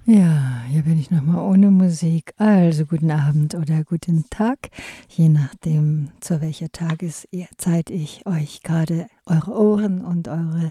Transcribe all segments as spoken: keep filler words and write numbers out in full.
Ja, hier bin ich nochmal ohne Musik. Also guten Abend oder guten Tag, je nachdem, zu welcher Tageszeit ich euch gerade eure Ohren und eure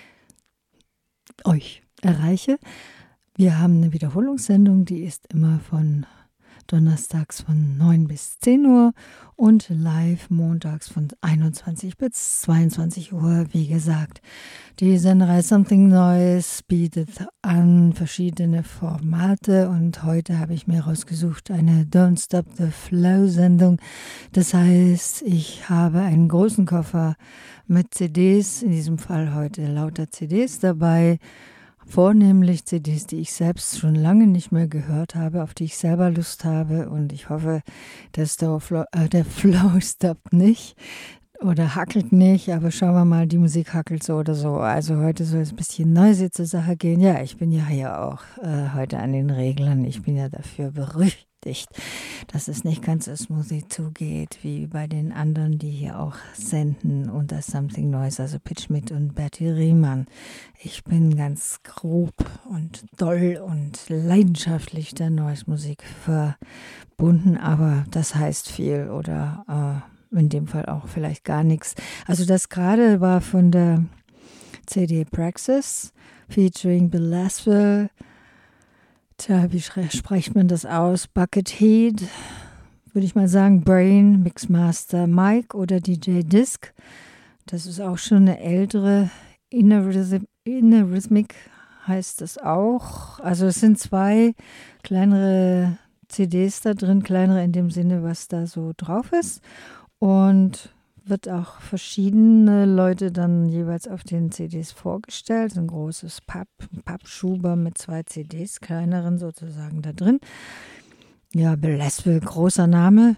euch erreiche. Wir haben eine Wiederholungssendung, die ist immer von donnerstags von neun bis zehn Uhr und live montags von einundzwanzig bis zweiundzwanzig Uhr. Wie gesagt, die Senderei Something Neues bietet an verschiedene Formate und heute habe ich mir rausgesucht eine Don't Stop the Flow Sendung. Das heißt, ich habe einen großen Koffer mit C Ds, in diesem Fall heute lauter C Ds dabei. Vornehmlich C Ds, die ich selbst schon lange nicht mehr gehört habe, auf die ich selber Lust habe. Und ich hoffe, dass der Flow, äh, der Flow stoppt nicht oder hackelt nicht. Aber schauen wir mal, die Musik hackelt so oder so. Also heute soll es ein bisschen noisy zur Sache gehen. Ja, ich bin ja hier auch äh, heute an den Reglern. Ich bin ja dafür berüchtigt, dass es nicht ganz so smoothie zugeht wie bei den anderen, die hier auch senden unter Something Noise, also Pitchmit und Bertie Riemann. Ich bin ganz grob und doll und leidenschaftlich der Noise-Musik verbunden, aber das heißt viel oder äh, in dem Fall auch vielleicht gar nichts. Also das gerade war von der C D Praxis featuring Bill Laswell. Tja, wie spricht man das aus? Buckethead, würde ich mal sagen, Brain, Mixmaster Mike oder D J Disc. Das ist auch schon eine ältere, Inner Rhythm, Inner Rhythmic heißt das auch. Also es sind zwei kleinere C Ds da drin, kleinere in dem Sinne, was da so drauf ist. Und wird auch verschiedene Leute dann jeweils auf den C Ds vorgestellt. Ein großes Papp, Pappschuber mit zwei C Ds, kleineren sozusagen da drin. Ja, Bill Laswell, großer Name.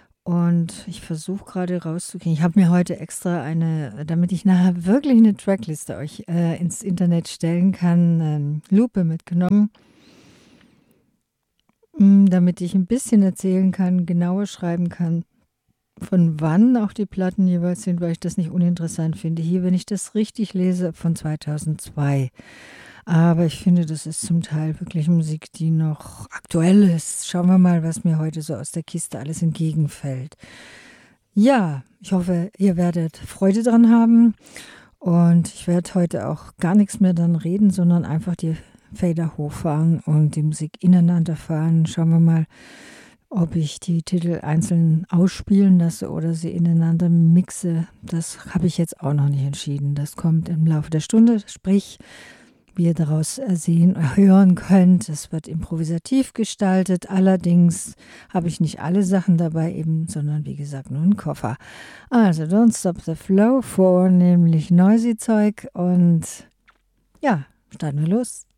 Und ich versuche gerade rauszukriegen. Ich habe mir heute extra eine, damit ich nachher wirklich eine Trackliste euch äh, ins Internet stellen kann, ähm, Lupe mitgenommen, damit ich ein bisschen erzählen kann, genauer schreiben kann, von wann auch die Platten jeweils sind, weil ich das nicht uninteressant finde. Hier, wenn ich das richtig lese, von zweitausendzwei. Aber ich finde, das ist zum Teil wirklich Musik, die noch aktuell ist. Schauen wir mal, was mir heute so aus der Kiste alles entgegenfällt. Ja, ich hoffe, ihr werdet Freude dran haben. Und ich werde heute auch gar nichts mehr dann reden, sondern einfach die Fader hochfahren und die Musik ineinander fahren. Schauen wir mal, ob ich die Titel einzeln ausspielen lasse oder sie ineinander mixe. Das habe ich jetzt auch noch nicht entschieden. Das kommt im Laufe der Stunde, sprich, wie ihr daraus sehen, hören könnt. Es wird improvisativ gestaltet. Allerdings habe ich nicht alle Sachen dabei eben, sondern wie gesagt nur einen Koffer. Also Don't Stop the Flow, vornehmlich Noisy Zeug und ja, starten wir los.